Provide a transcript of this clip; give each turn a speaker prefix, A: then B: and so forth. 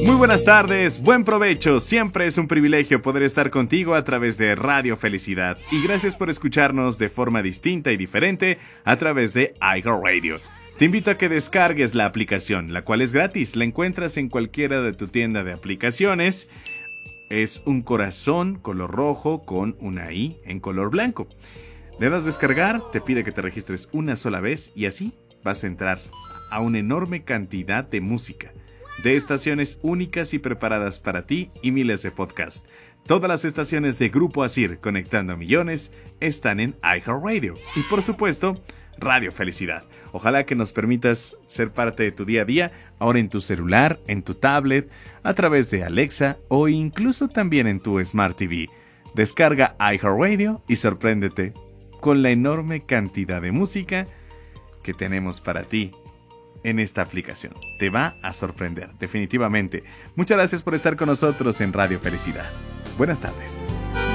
A: Muy buenas tardes, buen provecho. Siempre es un privilegio poder estar contigo a través de Radio Felicidad. Y gracias por escucharnos de forma distinta y diferente a través de iHeartRadio. Te invito a que descargues la aplicación, la cual es gratis. La encuentras en cualquiera de tu tienda de aplicaciones. Es un corazón color rojo con una I en color blanco. Le das descargar, te pide que te registres una sola vez y así vas a entrar a una enorme cantidad de música, de estaciones únicas y preparadas para ti y miles de podcasts. Todas las estaciones de Grupo Asir conectando a millones están en iHeartRadio y por supuesto Radio Felicidad. Ojalá que nos permitas ser parte de tu día a día, ahora en tu celular, en tu tablet, a través de Alexa o incluso también en tu Smart TV. Descarga iHeartRadio y sorpréndete con la enorme cantidad de música que tenemos para ti en esta aplicación. Te va a sorprender, definitivamente. Muchas gracias por estar con nosotros en Radio Felicidad. Buenas tardes.